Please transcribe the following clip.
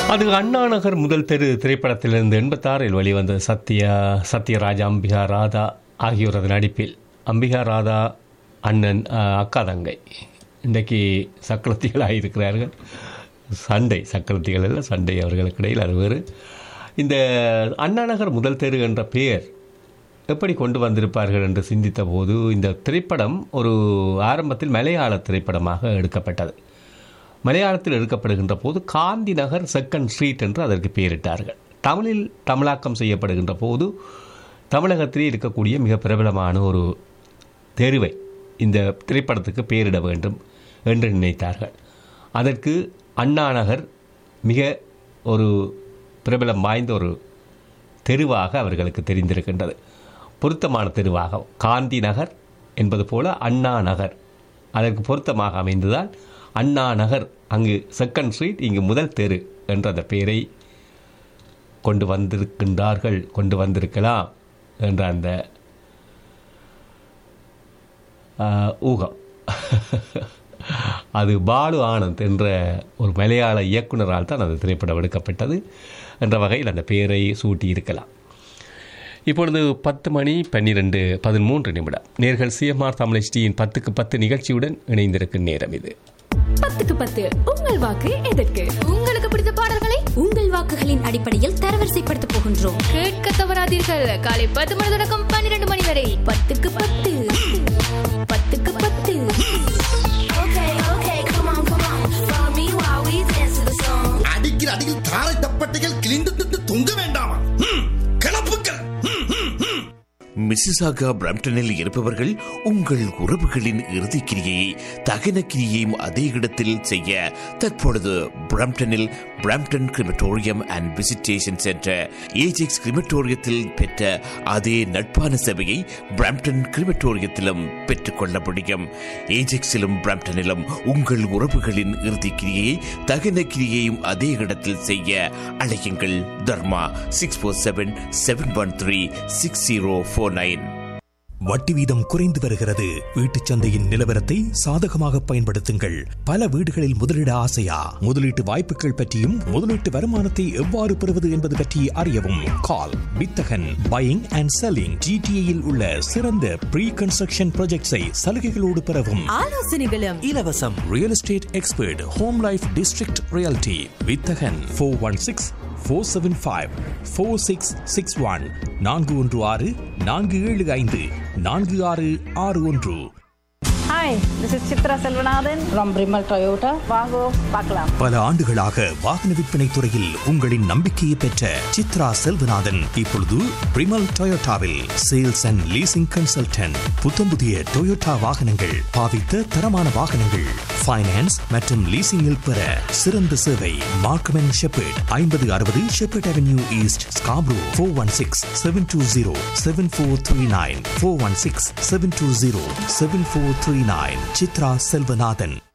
அது அண்ணாநகர் முதல் தெரு திரைப்படத்திலிருந்து 86 வெளிவந்த சத்யராஜ், அம்பிகா ராதா ஆகியோரது நடிப்பில். அம்பிகா ராதா அண்ணன் அக்கா தங்கை இன்றைக்கு சக்கரத்திகளாக இருக்கிறார்கள். சக்கரத்திகள் அல்ல, சண்டை அவர்களுக்கு இடையில். அது வேறு. இந்த அண்ணாநகர் முதல் தெரு என்ற பெயர் எப்படி கொண்டு வந்திருப்பார்கள் என்று சிந்தித்த போது இந்த திரைப்படம் ஒரு ஆரம்பத்தில் மலையாள திரைப்படமாக எடுக்கப்பட்டது. மலையாளத்தில் எடுக்கப்படுகின்ற போது காந்தி நகர் செகண்ட் ஸ்ட்ரீட் என்று அதற்கு பெயரிட்டார்கள். தமிழில் தமிழாக்கம் செய்யப்படுகின்ற போது தமிழகத்திலே இருக்கக்கூடிய மிக பிரபலமான ஒரு தெருவை இந்த திரைப்படத்துக்கு பெயரிட வேண்டும் என்று நினைத்தார்கள். அதற்கு அண்ணா நகர் மிக ஒரு பிரபலம் வாய்ந்த ஒரு தெருவாக அவர்களுக்கு தெரிந்திருக்கின்றது. பொருத்தமான தெருவாக காந்தி நகர் என்பது போல அண்ணா நகர் அதற்கு பொருத்தமாக அமைந்ததால் அண்ணா நகர், அங்கு செகண்ட் ஸ்ட்ரீட், இங்கு முதல் தெரு என்ற அந்த பெயரை கொண்டு வந்திருக்கலாம் என்ற அந்த ஊகம். அது பாலு ஆனந்த் என்ற ஒரு மலையாள இயக்குனரால் தான் அந்த திரைப்படம் எடுக்கப்பட்டது என்ற வகையில் அந்த பெயரை சூட்டியிருக்கலாம். இப்பொழுது 10:13 நேர்கள் சிஎம்ஆர் தமிழ் HDயின் 10க்கு 10 நிகழ்ச்சியுடன் இணைந்திருக்கும் நேரம் இது. 10க்கு 10 உங்கள் வாக்கு எதற்கு? உங்களுக்கு பிடித்த பாடல்களை உங்கள் வாக்குகளின் அடிப்படையில் தரவரிசைப்படுத்த போகின்றோம். கேட்க தவறாதீர்கள். காலை 10 மணி தொடக்கம் 12 மணி வரை 10க்கு 10. 10க்கு 10. அடிக்கிற அடியில் தாரை தப்பட்டைகள் கிழிந்து தொங்க வேண்டாமா? கிளப்புக்கள். மிசிசாகா பிரம்டனில் இருப்பவர்கள் உங்கள் உறவுகளின் இறுதிக்கிரியை தகன கிரியையும் அதே இடத்தில் செய்ய தற்பொழுது பிரம்டனில் Brampton crematorium and visitation centre Ajax கிரிமட்டோரியத்தில் பெற்ற அதே நட்பான சேவையை பிரம்டன் கிரிமட்டோரியத்திலும் பெற்றுக்கொள்ள முடியும். ஏஜெக்ஸிலும் பிரம்டனிலும் உங்கள் உறவுகளின் இறுதிக்கிரியை தகன கிரியையும் அதே இடத்தில் செய்ய அழையுங்கள். தர்மா 647-713-6049. வட்டி வீதம் குறைந்து வருகிறது. வீட்டுச் சந்தையின் நிலவரத்தை சாதகமாக பயன்படுத்துங்கள். பல வீடுகளில் முதலீடு ஆசையா? முதலீட்டு வாய்ப்புகள் பற்றியும் முதலீட்டு வருமானத்தை எவ்வாறு பெறுவது என்பது பற்றி அறியவும் கால் வித்தகன் பையிங் அண்ட் செல்லிங். ஜிடிஏயில் உள்ள சிறந்த ப்ரீ கன்ஸ்ட்ரக்ஷன் ப்ராஜெக்ட்ஸை சலுகைகளோடு பெறவும் ஆலோசனைகளும் இலவசம். Real estate expert home life district reality Vithagan 416-475-4661 416-475-4661. Hi, this is Chitra Selvanathan from Brimal Toyota. வாங்கோ பார்க்கலாம். பல ஆண்டுகளாக வாகன விற்பனை துறையில் உங்களின் நம்பிக்கையை பெற்ற சித்ரா செல்வநாதன் இப்பொழுது பிரிமல் டொயோட்டாவில் sales and leasing consultant. புத்தம்புதிய Toyota வாகனங்கள், பாவித்த தரமான வாகனங்கள், ஃபைனான்ஸ் மற்றும் லீசிங்கில் பெற சிறந்த சேவை. Markham and shepherd 5060 shepherd avenue east, Scarborough. 416-720-7439 416-720-7439. Chitra Selvanathan.